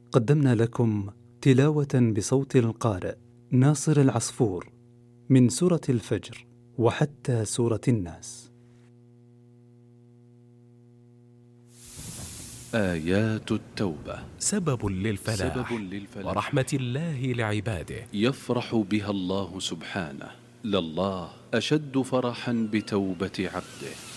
قدمنا لكم تلاوة بصوت القارئ ناصر العصفور من سورة الفجر وحتى سورة الناس. آيات التوبة سبب للفلاح ورحمة الله لعباده، يفرح بها الله سبحانه. لله أشد فرحا بتوبة عبده.